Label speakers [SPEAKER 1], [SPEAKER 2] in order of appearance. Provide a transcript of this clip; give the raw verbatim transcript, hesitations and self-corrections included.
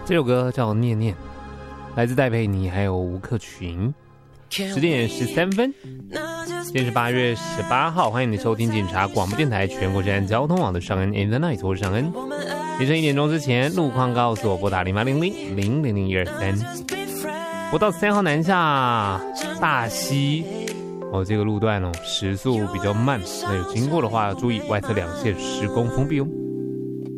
[SPEAKER 1] 这首歌叫《念念》，来自戴佩妮还有吴克群。十点十三分，今天是八月十八号，欢迎你收听警察广播电台全国治安交通网的尚恩 in the night， 我是尚恩。凌晨一点钟之前，路况告诉我拨打零八零零零零零一二三。国道三号南下大溪哦，这个路段哦时速比较慢，那有经过的话要注意外侧两线施工封闭哦。